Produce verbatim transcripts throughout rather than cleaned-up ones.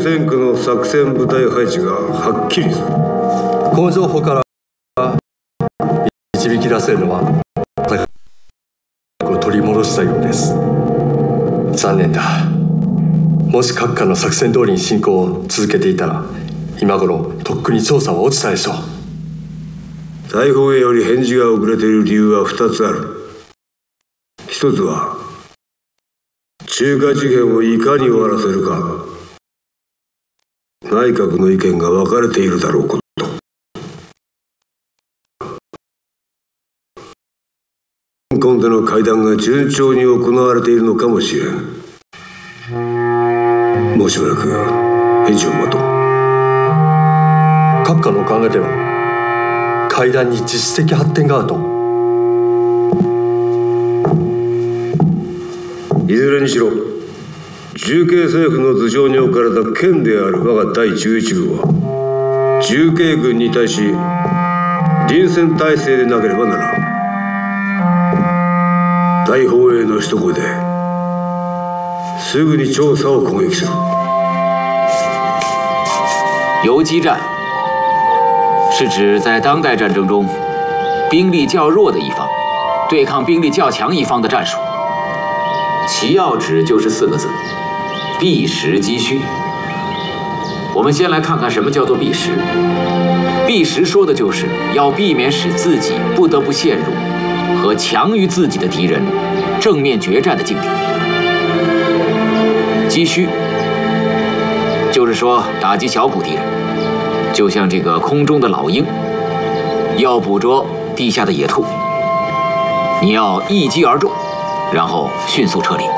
線区の作戦部隊配置がはっきりする。 この情報から導き出せるのはを取り戻したようです。残念だ。もし閣下の作戦通りに進行を続けていたら今頃とっくに調査は落ちたでしょう。 大本営より返事が遅れている理由はふたつある。一つは中華事変をいかに終わらせるか、内閣の意見が分かれているだろうこと。香港での会談が順調に行われているのかもしれん。もうしばらく返事を待とう。 閣下のお考えでは会談に実質的発展があると。 いずれにしろ重慶政府の頭上に置かれた県である我が第じゅういちぐは重慶軍に対し臨戦態勢でなければならん。大本営の一声ですぐに調査を攻撃する。 游击战是指在当代战争中，兵力较弱的一方对抗兵力较强一方的战术。其要旨就是四个字：避实击虚。我们先来看看什么叫做避实。避实说的就是要避免使自己不得不陷入和强于自己的敌人正面决战的境地。击虚就是说打击小股敌人，就像这个空中的老鹰要捕捉地下的野兔，你要一击而中，然后迅速撤离。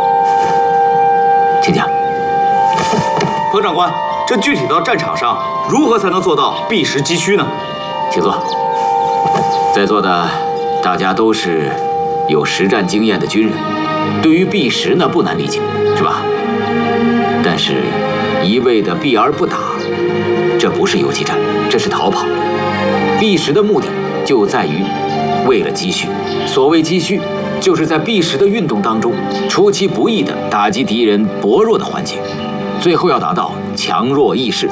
请讲。 彭长官，这具体到战场上，如何才能做到避实击虚呢？ 请坐。在座的大家都是有实战经验的军人，对于避实呢不难理解，是吧？但是一味的避而不打，这不是游击战，这是逃跑。避实的目的就在于为了击虚。所谓击虚，就是在避实的运动当中，出其不意地打击敌人薄弱的环节，最后要达到强弱易势。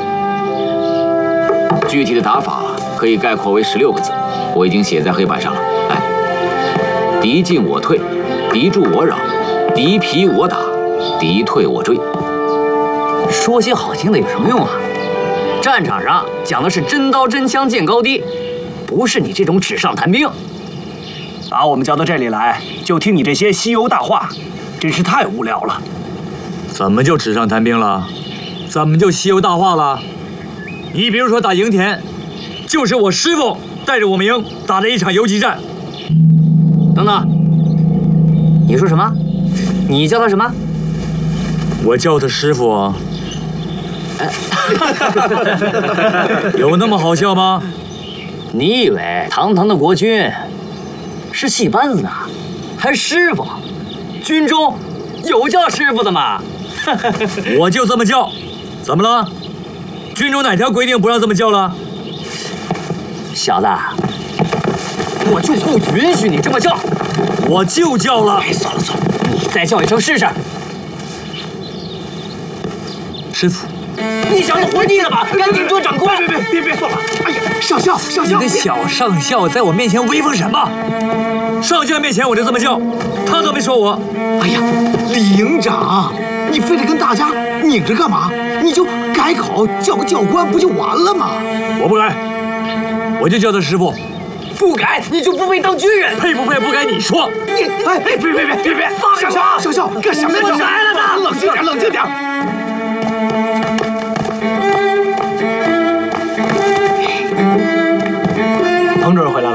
具体的打法可以概括为十六个字，我已经写在黑板上了。来，敌进我退，敌驻我扰，敌疲我打，敌退我追。 说些好听的有什么用啊？战场上讲的是真刀真枪见高低，不是你这种纸上谈兵。 把我们叫到这里来，就听你这些西游大话，真是太无聊了。 怎么就纸上谈兵了？怎么就西游大话了？你比如说打营田，就是我师傅带着我们营打了一场游击战。 等等，你说什么？你叫他什么？ 我叫他师傅啊。有那么好笑吗？ 你以为堂堂的国军是戏班子呢，还师傅？军中有叫师傅的吗？ 我就这么叫，怎么了？军中哪条规定不让这么叫了？ 小子，我就不允许你这么叫。 我就叫了。 哎，算了算了，你再叫一声试试。 师傅， 你想着活地了吧？赶紧捉长官！ 别别别别说了！哎呀，上校上校， 你个小上校在我面前威风什么？上将面前我就这么叫，他都没说我。 哎呀，李营长，你非得跟大家拧着干嘛？你就改口叫个教官不就完了吗？ 我不改，我就叫他师傅。 不改你就不配当军人， 配不配不该你说。 你哎哎，别别别别别！上校上校，干什么呀？ 我来了呢！ 冷静点冷静点。彭主任回来了。